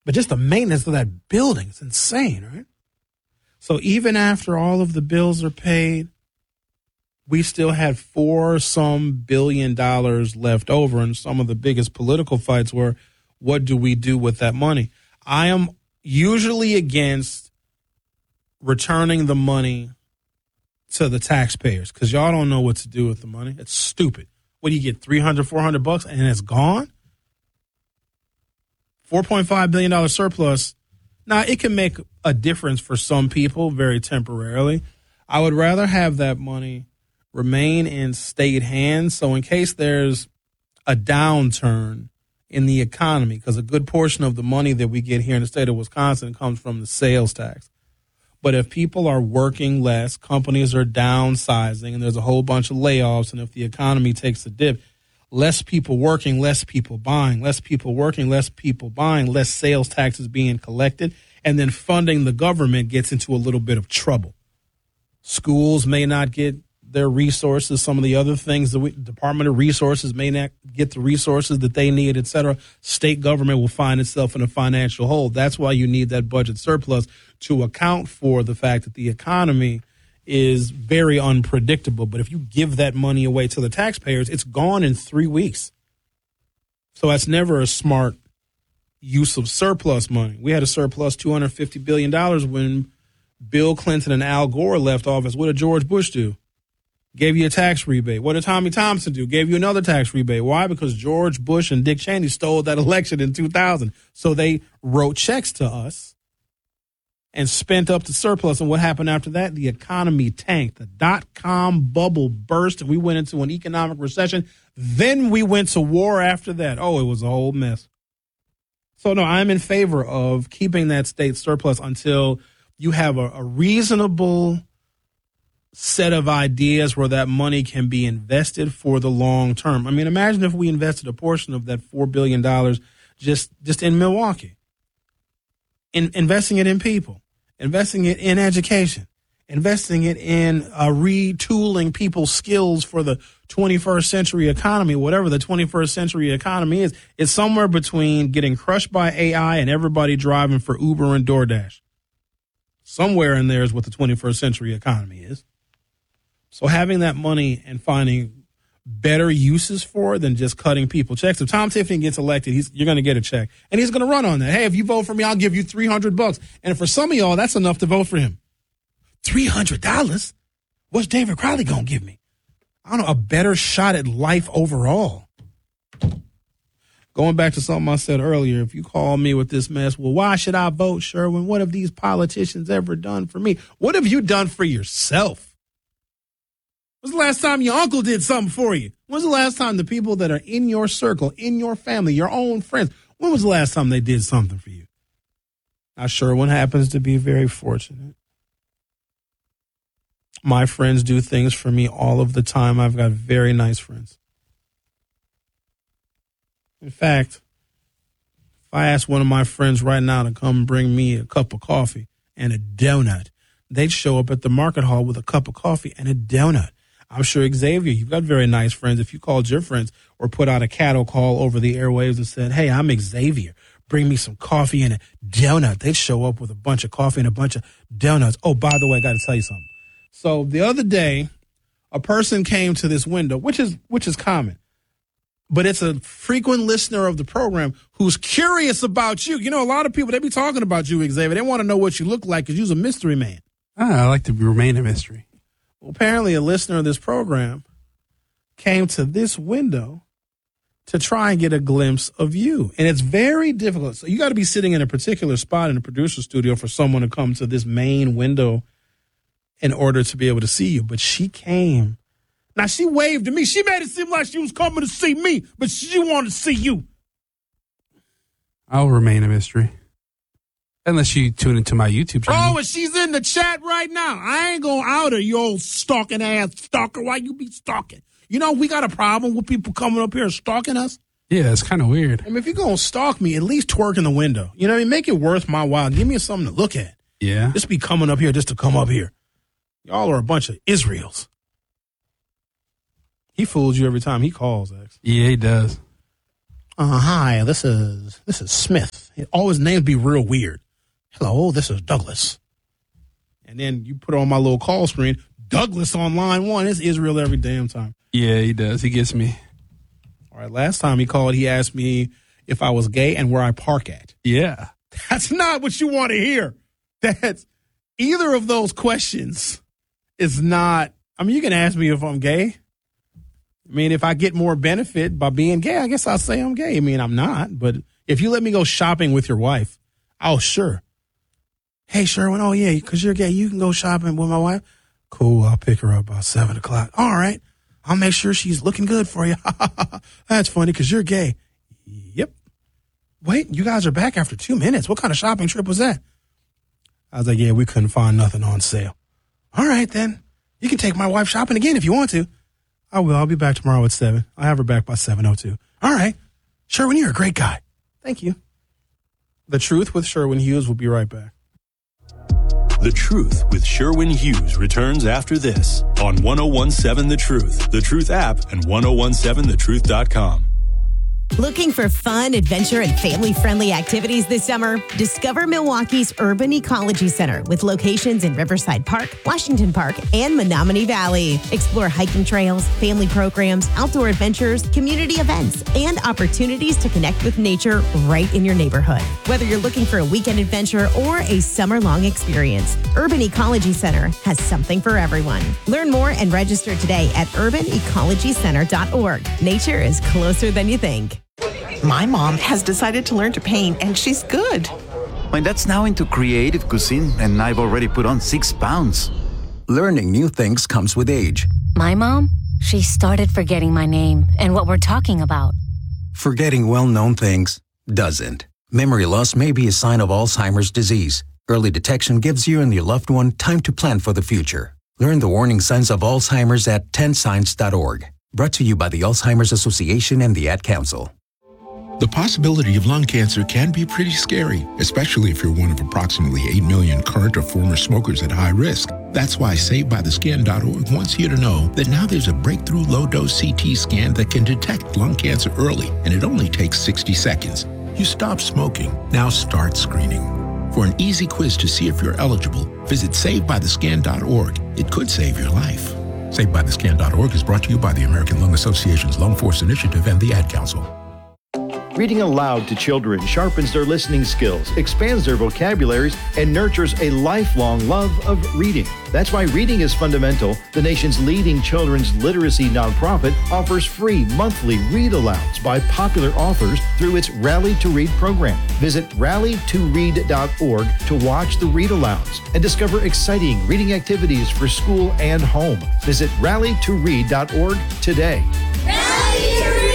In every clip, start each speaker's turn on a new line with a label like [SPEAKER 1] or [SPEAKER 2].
[SPEAKER 1] But just the maintenance of that building is insane, right? So even after all of the bills are paid, we still had $4 billion left over. And some of the biggest political fights were, what do we do with that money? I am usually against returning the money to the taxpayers because y'all don't know what to do with the money. It's stupid. What do you get, $300, $400 and it's gone? $4.5 billion surplus. Now, it can make a difference for some people very temporarily. I would rather have that money remain in state hands. So in case there's a downturn in the economy, because a good portion of the money that we get here in the state of Wisconsin comes from the sales tax. But if people are working less, companies are downsizing, and there's a whole bunch of layoffs, and if the economy takes a dip, less people working, less people buying, less people working, less people buying, less sales taxes being collected, and then funding the government gets into a little bit of trouble. Schools may not get their resources. Some of the other things, the Department of Resources may not get the resources that they need, et cetera. State government will find itself in a financial hole. That's why you need that budget surplus to account for the fact that the economy is very unpredictable. But if you give that money away to the taxpayers, it's gone in 3 weeks. So that's never a smart use of surplus money. We had a surplus $250 billion when Bill Clinton and Al Gore left office. What did George Bush do? Gave you a tax rebate. What did Tommy Thompson do? Gave you another tax rebate. Why? Because George Bush and Dick Cheney stole that election in 2000. So they wrote checks to us and spent up the surplus. And what happened after that? The economy tanked. The dot-com bubble burst, and we went into an economic recession. Then we went to war after that. Oh, it was a whole mess. So, no, I'm in favor of keeping that state surplus until you have a reasonable set of ideas where that money can be invested for the long term. I mean, imagine if we invested a portion of that $4 billion just in Milwaukee, investing it in people, investing it in education, investing it in retooling people's skills for the 21st century economy, whatever the 21st century economy is. It's somewhere between getting crushed by AI and everybody driving for Uber and DoorDash. Somewhere in there is what the 21st century economy is. So having that money and finding better uses for it than just cutting people checks. If Tom Tiffany gets elected, you're going to get a check. And he's going to run on that. Hey, if you vote for me, I'll give you $300. And for some of y'all, that's enough to vote for him. $300? What's David Crowley going to give me? I don't know, a better shot at life overall. Going back to something I said earlier, if you call me with this mess, well, why should I vote, Sherwin? What have these politicians ever done for me? What have you done for yourself? When's the last time your uncle did something for you? When's the last time the people that are in your circle, in your family, your own friends, when was the last time they did something for you? Now, Sherwin happens to be very fortunate. My friends do things for me all of the time. I've got very nice friends. In fact, if I asked one of my friends right now to come bring me a cup of coffee and a donut, they'd show up at the market hall with a cup of coffee and a donut. I'm sure, Xavier, you've got very nice friends. If you called your friends or put out a cattle call over the airwaves and said, hey, I'm Xavier, bring me some coffee and a donut, they'd show up with a bunch of coffee and a bunch of donuts. Oh, by the way, I got to tell you something. So the other day, a person came to this window, which is common, but it's a frequent listener of the program who's curious about you. You know, a lot of people, they be talking about you, Xavier. They want to know what you look like because you're a mystery man.
[SPEAKER 2] I like to remain a mystery.
[SPEAKER 1] Well, apparently a listener of this program came to this window to try and get a glimpse of you. And it's very difficult. So you got to be sitting in a particular spot in the producer studio for someone to come to this main window in order to be able to see you. But she came. Now, she waved to me. She made it seem like she was coming to see me, but she wanted to see you.
[SPEAKER 2] I'll remain a mystery. Unless you tune into my YouTube channel.
[SPEAKER 1] Oh, and she's in the chat right now. I ain't going to out her, you old stalking ass stalker. Why you be stalking? You know, we got a problem with people coming up here and stalking us.
[SPEAKER 2] Yeah, it's kind of weird.
[SPEAKER 1] I mean, if you're going to stalk me, at least twerk in the window. You know what I mean? Make it worth my while. Give me something to look at.
[SPEAKER 2] Yeah.
[SPEAKER 1] Just be coming up here just to come up here. Y'all are a bunch of Israels. He fools you every time he calls, X.
[SPEAKER 2] Yeah, he does.
[SPEAKER 1] Hi, this is Smith. all his names be real weird. Hello, this is Douglas. And then you put on my little call screen, Douglas on line 1. It's Israel every damn time.
[SPEAKER 2] Yeah, he does. He gets me.
[SPEAKER 1] All right, last time he called, he asked me if I was gay and where I park at.
[SPEAKER 2] Yeah.
[SPEAKER 1] That's not what you want to hear. That's either of those questions is not. I mean, you can ask me if I'm gay. I mean, if I get more benefit by being gay, I guess I'll say I'm gay. I mean, I'm not. But if you let me go shopping with your wife, oh, sure. Hey, Sherwin, oh, yeah, because you're gay, you can go shopping with my wife. Cool, I'll pick her up about 7 o'clock. All right, I'll make sure she's looking good for you. That's funny because you're gay. Yep. Wait, you guys are back after 2 minutes. What kind of shopping trip was that? I was like, yeah, we couldn't find nothing on sale. All right, then. You can take my wife shopping again if you want to. I will. I'll be back tomorrow at 7. I'll have her back by 7:02. All right. Sherwin, you're a great guy. Thank you. The Truth with Sherwin Hughes will be right back.
[SPEAKER 3] The Truth with Sherwin Hughes returns after this on 1017 The Truth, The Truth app, and 1017thetruth.com.
[SPEAKER 4] Looking for fun, adventure, and family-friendly activities this summer? Discover Milwaukee's Urban Ecology Center with locations in Riverside Park, Washington Park, and Menominee Valley. Explore hiking trails, family programs, outdoor adventures, community events, and opportunities to connect with nature right in your neighborhood. Whether you're looking for a weekend adventure or a summer-long experience, Urban Ecology Center has something for everyone. Learn more and register today at urbanecologycenter.org. Nature is closer than you think.
[SPEAKER 5] My mom has decided to learn to paint, and she's good.
[SPEAKER 6] My dad's now into creative cuisine, and I've already put on 6 pounds.
[SPEAKER 7] Learning new things comes with age.
[SPEAKER 8] My mom, she started forgetting my name and what we're talking about.
[SPEAKER 7] Forgetting well-known things doesn't. Memory loss may be a sign of Alzheimer's disease. Early detection gives you and your loved one time to plan for the future. Learn the warning signs of Alzheimer's at 10signs.org. Brought to you by the Alzheimer's Association and the Ad Council.
[SPEAKER 9] The possibility of lung cancer can be pretty scary, especially if you're one of approximately 8 million current or former smokers at high risk. That's why SaveByTheScan.org wants you to know that now there's a breakthrough low-dose CT scan that can detect lung cancer early, and it only takes 60 seconds. You stop smoking, now start screening. For an easy quiz to see if you're eligible, visit SaveByTheScan.org. It could save your life. SaveByTheScan.org is brought to you by the American Lung Association's Lung Force Initiative and the Ad Council.
[SPEAKER 10] Reading aloud to children sharpens their listening skills, expands their vocabularies, and nurtures a lifelong love of reading. That's why Reading is Fundamental, the nation's leading children's literacy nonprofit, offers free monthly read-alouds by popular authors through its Rally to Read program. Visit rallytoread.org to watch the read-alouds and discover exciting reading activities for school and home. Visit rallytoread.org today.
[SPEAKER 11] Rally to Read!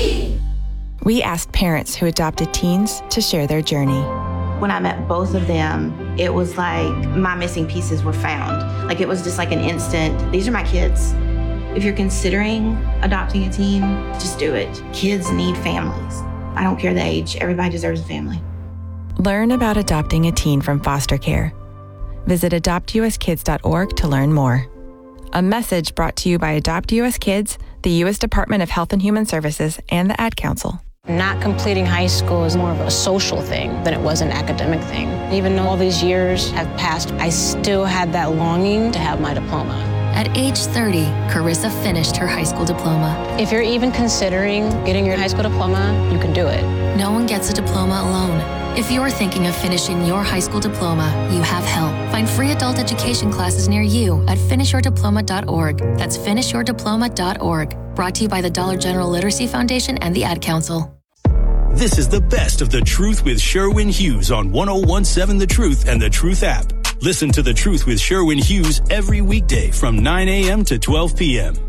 [SPEAKER 12] We asked parents who adopted teens to share their journey.
[SPEAKER 13] When I met both of them, it was like my missing pieces were found. Like it was just like an instant, these are my kids. If you're considering adopting a teen, just do it. Kids need families. I don't care the age, everybody deserves a family.
[SPEAKER 12] Learn about adopting a teen from foster care. Visit adoptuskids.org to learn more. A message brought to you by Adopt US Kids, the U.S. Department of Health and Human Services, and the Ad Council.
[SPEAKER 14] Not completing high school is more of a social thing than it was an academic thing. Even though all these years have passed, I still had that longing to have my diploma.
[SPEAKER 8] At age 30, Carissa finished her high school diploma.
[SPEAKER 14] If you're even considering getting your high school diploma, you can do it.
[SPEAKER 8] No one gets a diploma alone. If you're thinking of finishing your high school diploma, you have help. Find free adult education classes near you at finishyourdiploma.org. That's finishyourdiploma.org. Brought to you by the Dollar General Literacy Foundation and the Ad Council.
[SPEAKER 3] This is the best of The Truth with Sherwin Hughes on 1017 The Truth and The Truth app. Listen to The Truth with Sherwin Hughes every weekday from 9 a.m. to 12 p.m.